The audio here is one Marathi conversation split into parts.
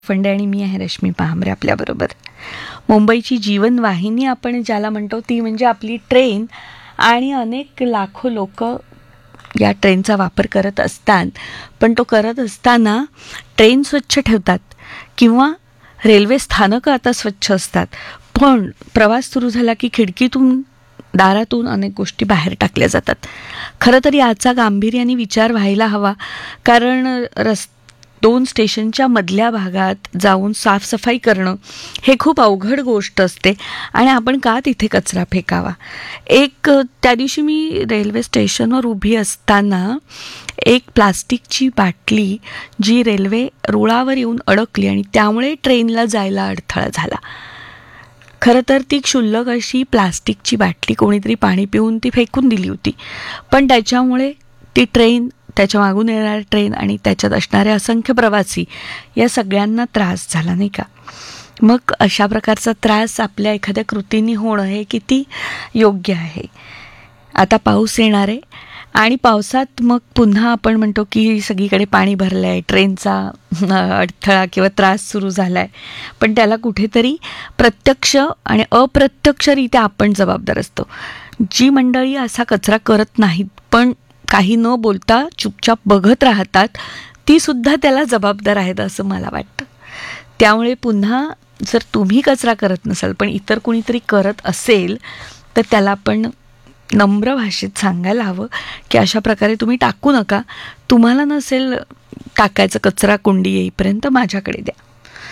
फंडे आणि मी आहे रश्मी पाहमरे आपल्याबरोबर. मुंबईची जीवनवाहिनी आपण ज्याला म्हणतो ती म्हणजे आपली ट्रेन, आणि अनेक लाखो लोक या ट्रेनचा वापर करत असतात. पण तो करत असताना ट्रेन स्वच्छ ठेवतात किंवा रेल्वे स्थानकं आता स्वच्छ असतात, पण प्रवास सुरू झाला की खिडकीतून दारातून अनेक गोष्टी बाहेर टाकल्या जातात. खरं तर याचा गांभीर्याने विचार व्हायला हवा, कारण दोन स्टेशनच्या मधल्या भागात जाऊन साफसफाई करणं हे खूप अवघड गोष्ट असते, आणि आपण का तिथे कचरा फेकावा. त्या दिवशी मी रेल्वे स्टेशनवर उभी असताना एक प्लास्टिकची बाटली जी रेल्वे रुळावर येऊन अडकली आणि त्यामुळे ट्रेनला जायला अडथळा झाला. खरं तर ती क्षुल्लक अशी प्लास्टिकची बाटली कोणीतरी पाणी पिऊन ती फेकून दिली होती, पण त्याच्यामुळे ती ट्रेन, त्याच्या मागून येणाऱ्या ट्रेन आणि त्याच्यात असणारे असंख्य प्रवासी या सगळ्यांना त्रास झाला, नाही का. मग अशा प्रकारचा त्रास आपल्या एखाद्या कृतीने होणं हे किती योग्य आहे. आता पाऊस येणार आहे आणि पावसात मग पुन्हा आपण म्हणतो की सगळीकडे पाणी भरलं आहे, ट्रेनचा अडथळा किंवा त्रास सुरू झाला आहे, पण त्याला कुठेतरी प्रत्यक्ष आणि अप्रत्यक्षरित्या आपण जबाबदार असतो. जी मंडळी असा कचरा करत नाहीत पण काही न बोलता चुपचाप बघत राहतात, ती सुद्धा त्याला जबाबदार आहेत असं मला वाटतं. त्यामुळे पुन्हा जर तुम्ही कचरा करत नसाल पण इतर कुणीतरी करत असेल तर त्याला आपण नम्र भाषेत सांगायला हवं की अशा प्रकारे तुम्ही टाकू नका, तुम्हाला नसेल टाकायचं कचरा कुंडी येईपर्यंत माझ्याकडे द्या.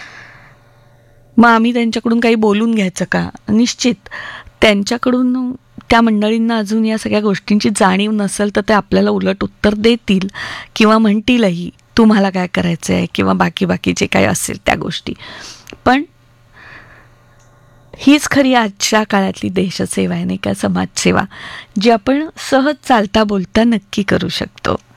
मग आम्ही त्यांच्याकडून काही बोलून घ्यायचं का? निश्चित त्यांच्याकडून त्या मंडळींना अजून या सगळ्या गोष्टींची जाणीव नसेल तर ते आपल्याला उलट उत्तर देतील किंवा म्हणतीलही तुम्हाला काय करायचं आहे किंवा बाकी जे काय असेल त्या गोष्टी. पण हीच खरी आजच्या काळातली देशसेवा आहे, नाही का, समाजसेवा, जी आपण सहज चालता बोलता नक्की करू शकतो.